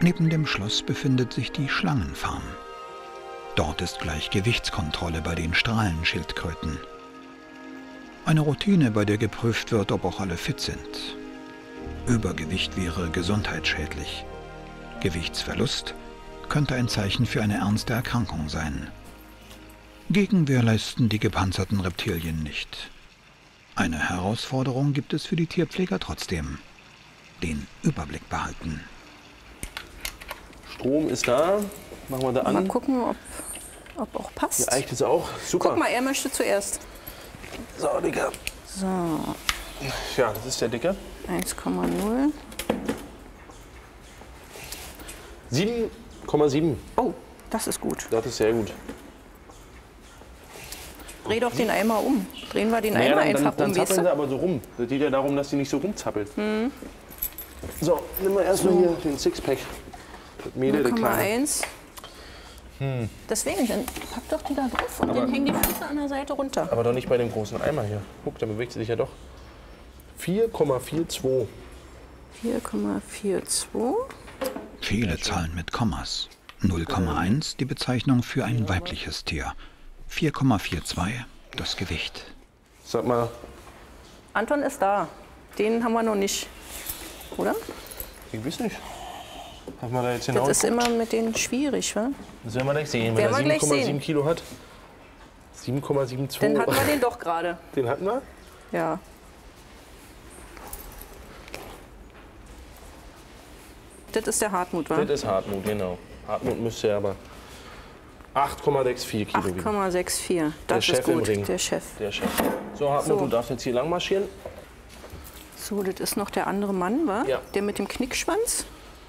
Neben dem Schloss befindet sich die Schlangenfarm. Dort ist gleich Gewichtskontrolle bei den Strahlenschildkröten. Eine Routine, bei der geprüft wird, ob auch alle fit sind. Übergewicht wäre gesundheitsschädlich. Gewichtsverlust könnte ein Zeichen für eine ernste Erkrankung sein. Gegenwehr leisten die gepanzerten Reptilien nicht. Eine Herausforderung gibt es für die Tierpfleger trotzdem: den Überblick behalten. Strom ist da. Machen wir da an. Mal gucken, ob auch passt. Ja, eigentlich ist auch super. Guck mal, er möchte zuerst. So, Digga. So. Ja, das ist der Dicke. 1,0. 7,7. Oh, das ist gut. Das ist sehr gut. Dreh doch den Eimer um. Drehen wir den Eimer einfach dann um, weißt zappeln du? sie aber so rum. Das geht ja darum, dass die nicht so rumzappelt. So, nimm mal erstmal hier den Sixpack. Das Mädel, der Kleine. 0,1. Deswegen, dann pack doch die da drauf und dann hängen die Füße an der Seite runter. Aber doch nicht bei dem großen Eimer hier. Guck, da bewegt sie sich ja doch. 4,42. 4,42. Viele Zahlen mit Kommas. 0,1 die Bezeichnung für ein weibliches Tier. 4,42 das Gewicht. Sag mal. Anton ist da. Den haben wir noch nicht. Oder? Ich weiß nicht. Haben wir da jetzt Das genau ist immer mit denen schwierig, wa? Das werden wir gleich sehen. Wenn Werden er wir gleich 7,7 sehen. Kilo hat. 7,72. Dann hatten wir den doch gerade. Den hatten wir? Ja. Das ist der Hartmut, wa? Das ist Hartmut, genau. Hartmut müsste ja aber 8,64 Kilo wiegen. 8,64. Das Chef ist gut. im Ring. Der Chef. Der Chef. So, Hartmut, So. du darfst jetzt hier lang marschieren. So, das ist noch der andere Mann, wa? Ja. Der mit dem Knickschwanz.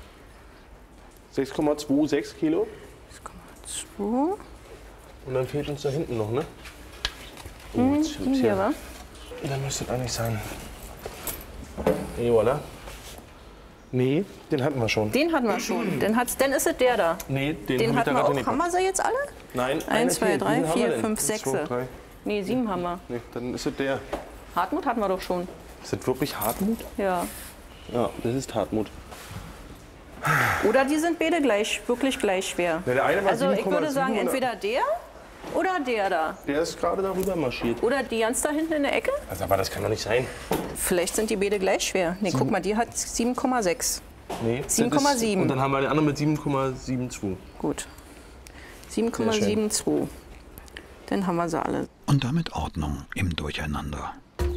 6,26 Kilo. 6,2. Und dann fehlt uns da hinten noch, ne? Oh, jetzt gibt's Hier, wa? Dann müsste es eigentlich sein. Et voilà. Nee, den hatten wir schon. Den hatten wir schon. Dann ist es der da. Nee, den hab ich Den hatten da wir gerade auch. nicht. Haben wir sie jetzt alle? Nein, 1, 2, 3, 4, 5, 5, 6. 2, 3. Nee, 7 haben wir. Nee, dann ist es der. Hartmut hatten wir doch schon. Ist das wirklich Hartmut? Ja. Ja, das ist Hartmut. Oder die sind beide wirklich gleich schwer. Ja, der eine war Also ich würde 7,7 sagen, und entweder der oder der da. Der ist gerade darüber marschiert. Oder die ganz da hinten in der Ecke. Also, aber das kann doch nicht sein. Vielleicht sind die beide gleich schwer. Nee, guck mal, die hat 7,6. Nee, 7,7. Und dann haben wir den anderen mit 7,72. Gut. 7,72. Dann haben wir sie alle. Und damit Ordnung im Durcheinander.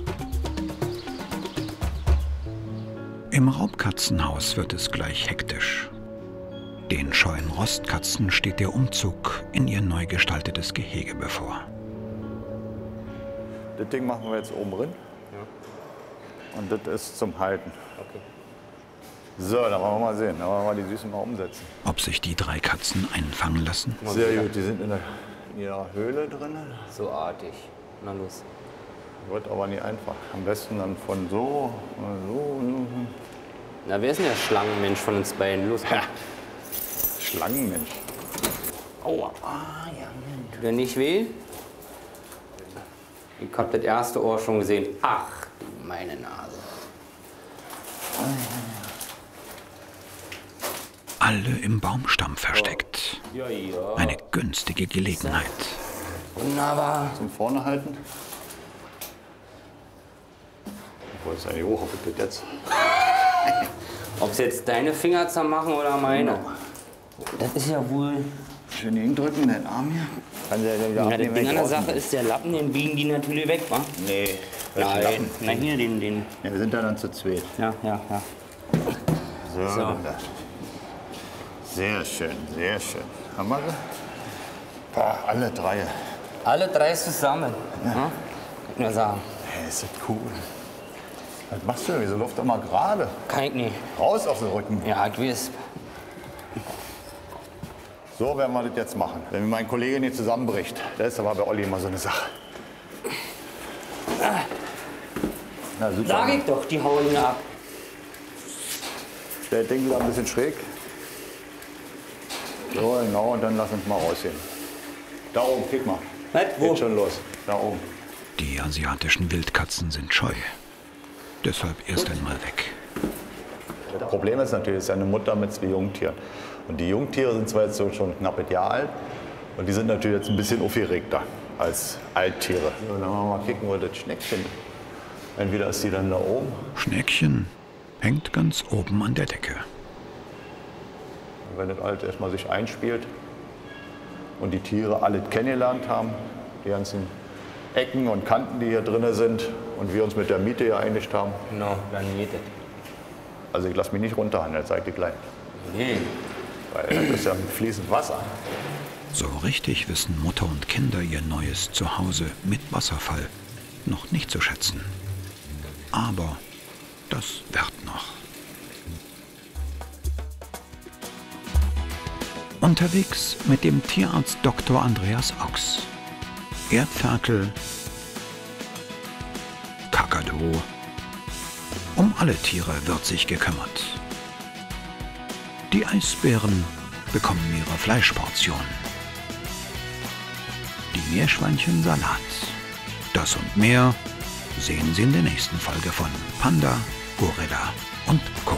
Im Raubkatzenhaus wird es gleich hektisch. Den scheuen Rostkatzen steht der Umzug in ihr neu gestaltetes Gehege bevor. Das Ding machen wir jetzt oben drin. Und das ist zum Halten. Okay. So, dann wollen wir mal sehen. Dann wollen wir mal die Süßen mal umsetzen. Ob sich die 3 Katzen einfangen lassen? Sehr gut, die sind in ihrer Höhle drin. So artig. Na los. Wird aber nicht einfach. Am besten dann von so. Na, wer ist denn der Schlangenmensch von uns beiden? Los, komm. Schlangenmensch. Aua. Tut er nicht weh? Ich hab das erste Ohr schon gesehen. Ach, du meine Nase. Alle im Baumstamm versteckt. Ja, ja. Eine günstige Gelegenheit. Wunderbar. Zum Vorne halten. Ich wollte es eigentlich hoch, ob ich das jetzt. Ob es jetzt deine Finger zermachen oder meine? Das ist ja wohl... Schön hindrücken, den Arm hier. Kann der wieder Ja, das abnehmen, Ding wenn an ich der draußen Sache ist, der Lappen, den biegen die natürlich weg, wa? bin. Nee. Nein, Lappen. na hier, den. Ja, wir sind da dann zu zweit. Ja. So, So. dann da. Sehr schön, sehr schön. Haben wir sie? Boah, alle 3. Alle 3 zusammen. Ja. Kann ich nur sagen. Hey, ist das cool. Was machst du denn? Wieso läuft doch mal gerade? Kann ich nicht. Raus auf den Rücken. Ja, ich weiß. So werden wir das jetzt machen. Wenn mir mein Kollege nicht zusammenbricht. Das ist aber bei Olli immer so eine Sache. Na, super. Sag ich doch, die hauen hier ab. Der Ding wieder ein bisschen schräg. So, genau, und dann lass uns mal rausgehen. Da oben, kick mal. Was? Wo? Geht schon los. Da oben. Die asiatischen Wildkatzen sind scheu. Deshalb erst einmal weg. Problem ist natürlich, es ist ja eine Mutter mit 2 Jungtieren. Und die Jungtiere sind zwar jetzt so schon knapp ein Jahr alt und die sind natürlich jetzt ein bisschen aufgeregter als Alttiere. Und dann wollen wir mal kicken, wo das Schneckchen. Entweder ist die dann da oben. Schneckchen hängt ganz oben an der Decke. Und wenn das alles erstmal sich einspielt und die Tiere alle kennengelernt haben, die ganzen Ecken und Kanten, die hier drin sind und wir uns mit der Miete ja einigt haben. Genau, dann geht es. Also ich lasse mich nicht runterhandeln, seid ihr klein. Nee. Weil das ist ja fließend Wasser. So richtig wissen Mutter und Kinder ihr neues Zuhause mit Wasserfall noch nicht zu schätzen. Aber das wird noch. Unterwegs mit dem Tierarzt Dr. Andreas Ochs. Erdferkel, Kakadu. Um alle Tiere wird sich gekümmert. Die Eisbären bekommen ihre Fleischportion. Die Meerschweinchen Salat. Das und mehr sehen Sie in der nächsten Folge von Panda, Gorilla und Co.